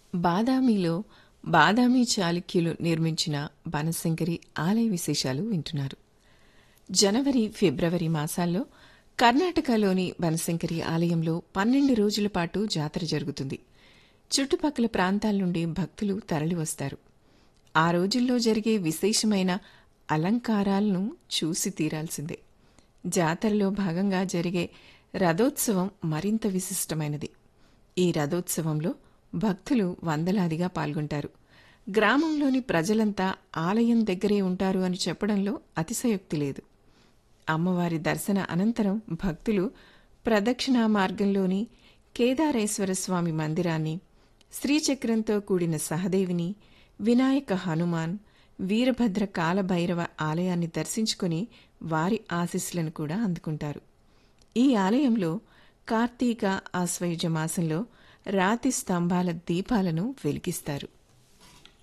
బాదామిలో బాదామి చాళుక్యులు నిర్మించిన బనశంకరి ఆలయ విశేషాలు వింటున్నారు. జనవరి, ఫిబ్రవరి మాసాల్లో కర్ణాటకలోని బనశంకరి ఆలయంలో 12 రోజుల పాటు జాతర జరుగుతుంది. చుట్టుపక్కల ప్రాంతాల నుండి భక్తులు తరలివస్తారు. ఆ రోజుల్లో జరిగే విశేషమైన అలంకారాలను చూసి తీరాల్సిందే. జాతరలో భాగంగా జరిగే రథోత్సవం మరింత విశిష్టమైనది. ఈ రథోత్సవంలో భక్తులు వందలాదిగా పాల్గొంటారు. గ్రామంలోని ప్రజలంతా ఆలయం దగ్గరే ఉంటారు అని చెప్పడంలో అతిశయోక్తి లేదు. అమ్మవారి దర్శన అనంతరం భక్తులు ప్రదక్షిణా మార్గంలోని కేదారేశ్వర స్వామి మందిరాన్ని, శ్రీచక్రంతో కూడిన సహదేవిని, వినాయక హనుమాన్, వీరభద్ర కాలభైరవ ఆలయాన్ని దర్శించుకుని వారి ఆశీస్సులను కూడా అందుకుంటారు. ఈ ఆలయంలో కార్తీక ఆశ్వయుజ మాసంలో రాతి స్తంభాల దీపాలను వెలిగిస్తారు.